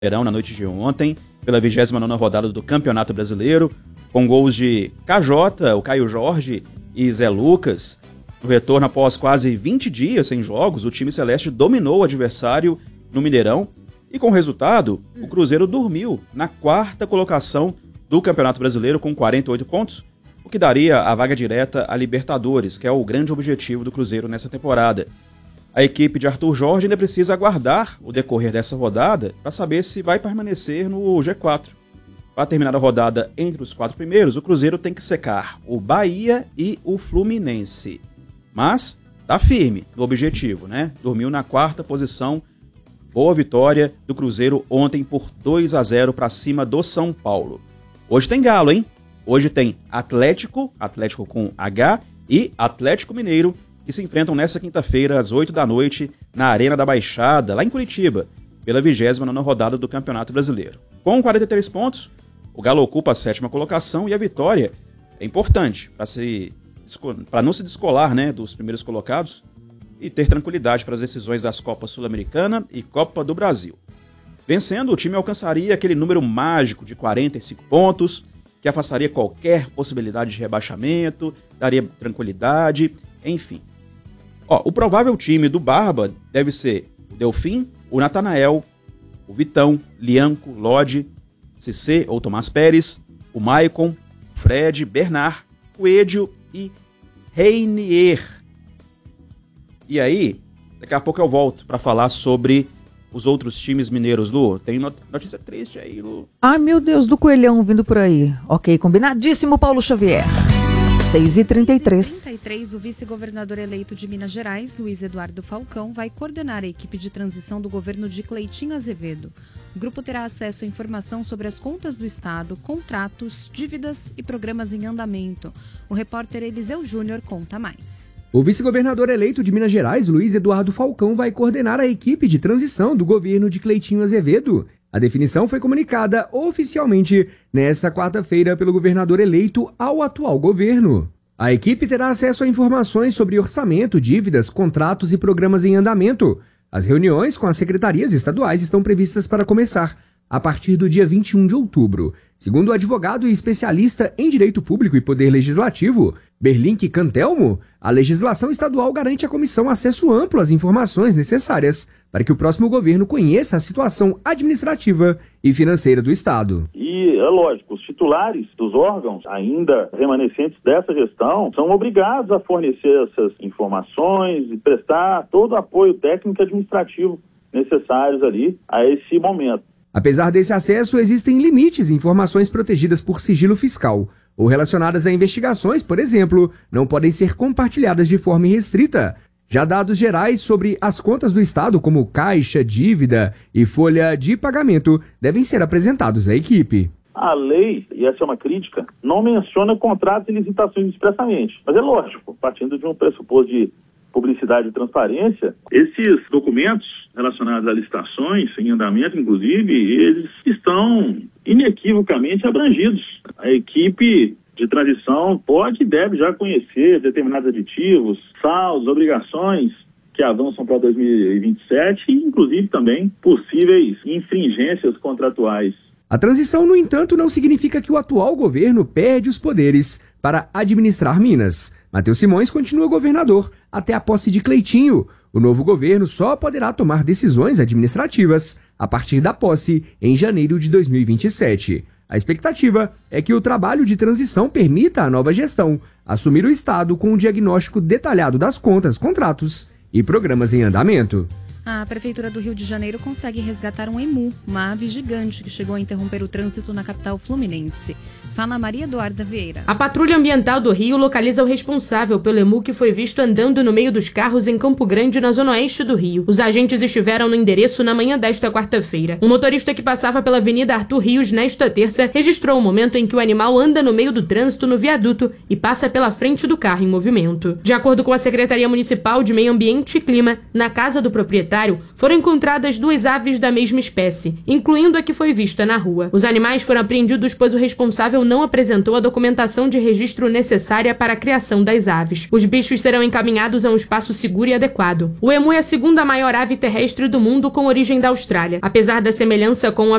Mineirão na noite de ontem, pela 29ª rodada do Campeonato Brasileiro, com gols de KJ, o Caio Jorge e Zé Lucas. No retorno após quase 20 dias sem jogos, o time celeste dominou o adversário no Mineirão e com o resultado, o Cruzeiro dormiu na 4ª colocação do Campeonato Brasileiro com 48 pontos, o que daria a vaga direta à Libertadores, que é o grande objetivo do Cruzeiro nessa temporada. A equipe de Arthur Jorge ainda precisa aguardar o decorrer dessa rodada para saber se vai permanecer no G4. Para terminar a rodada entre os 4 primeiros, o Cruzeiro tem que secar o Bahia e o Fluminense. Mas tá firme no objetivo, né? Dormiu na 4ª posição. Boa vitória do Cruzeiro ontem por 2-0 para cima do São Paulo. Hoje tem Galo, hein? Hoje tem Atlético com H, e Atlético Mineiro, que se enfrentam nesta quinta-feira às 8 da noite na Arena da Baixada, lá em Curitiba, pela 29ª rodada do Campeonato Brasileiro. Com 43 pontos, o Galo ocupa a 7ª colocação e a vitória é importante para não se descolar, né, dos primeiros colocados e ter tranquilidade para as decisões das Copas Sul-Americana e Copa do Brasil. Vencendo, o time alcançaria aquele número mágico de 45 pontos, que afastaria qualquer possibilidade de rebaixamento, daria tranquilidade, enfim. O provável time do Barba deve ser o Delfim, o Natanael, o Vitão, Lianco, Lodi, Cissé ou Tomás Pérez, o Maicon, Fred, Bernard, Coelho e Reinier. E aí, daqui a pouco eu volto para falar sobre os outros times mineiros. Lu, tem notícia triste aí, Lu. Ai, meu Deus, do Coelhão vindo por aí. Ok, combinadíssimo, Paulo Xavier. 6h33. O vice-governador eleito de Minas Gerais, Luiz Eduardo Falcão, vai coordenar a equipe de transição do governo de Cleitinho Azevedo. O grupo terá acesso à informação sobre as contas do Estado, contratos, dívidas e programas em andamento. O repórter Eliseu Júnior conta mais. O vice-governador eleito de Minas Gerais, Luiz Eduardo Falcão, vai coordenar a equipe de transição do governo de Cleitinho Azevedo. A definição foi comunicada oficialmente nesta quarta-feira pelo governador eleito ao atual governo. A equipe terá acesso a informações sobre orçamento, dívidas, contratos e programas em andamento. As reuniões com as secretarias estaduais estão previstas para começar a partir do dia 21 de outubro. Segundo o advogado e especialista em direito público e poder legislativo, Berlink Cantelmo, a legislação estadual garante à comissão acesso amplo às informações necessárias para que o próximo governo conheça a situação administrativa e financeira do Estado. E é lógico, os titulares dos órgãos ainda remanescentes dessa gestão são obrigados a fornecer essas informações e prestar todo o apoio técnico e administrativo necessários ali a esse momento. Apesar desse acesso, existem limites em informações protegidas por sigilo fiscal ou relacionadas a investigações, por exemplo, não podem ser compartilhadas de forma irrestrita. Já dados gerais sobre as contas do Estado, como caixa, dívida e folha de pagamento, devem ser apresentados à equipe. A lei, e essa é uma crítica, não menciona contratos e licitações expressamente. Mas é lógico, partindo de um pressuposto de publicidade e transparência, esses documentos relacionados a licitações, em andamento inclusive, eles estão inequivocamente abrangidos. A equipe de transição pode e deve já conhecer determinados aditivos, saldos, obrigações que avançam para 2027 e inclusive também possíveis infringências contratuais. A transição, no entanto, não significa que o atual governo perde os poderes para administrar Minas. Matheus Simões continua governador até a posse de Cleitinho. O novo governo só poderá tomar decisões administrativas a partir da posse em janeiro de 2027. A expectativa é que o trabalho de transição permita à nova gestão assumir o Estado com um diagnóstico detalhado das contas, contratos e programas em andamento. A Prefeitura do Rio de Janeiro consegue resgatar um emu, uma ave gigante que chegou a interromper o trânsito na capital fluminense. Fala Maria Eduarda Vieira. A Patrulha Ambiental do Rio localiza o responsável pelo emu que foi visto andando no meio dos carros em Campo Grande, na zona oeste do Rio. Os agentes estiveram no endereço na manhã desta quarta-feira. Um motorista que passava pela Avenida Arthur Rios nesta terça registrou o momento em que o animal anda no meio do trânsito no viaduto e passa pela frente do carro em movimento. De acordo com a Secretaria Municipal de Meio Ambiente e Clima, na casa do proprietário, veterinário, foram encontradas 2 aves da mesma espécie, incluindo a que foi vista na rua. Os animais foram apreendidos pois o responsável não apresentou a documentação de registro necessária para a criação das aves. Os bichos serão encaminhados a um espaço seguro e adequado. O emu é a segunda maior ave terrestre do mundo com origem da Austrália. Apesar da semelhança com o